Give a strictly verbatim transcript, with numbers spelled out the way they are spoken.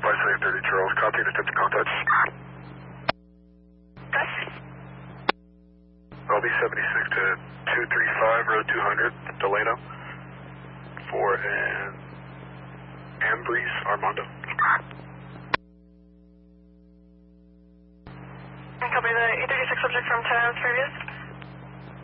Bicycle thirty Charles, copy and attempt to contact. L B seventy-six to two three five, road two hundred, Delano, for an Ambreeze Armando. Copy the E thirty-six subject from ten hours previous.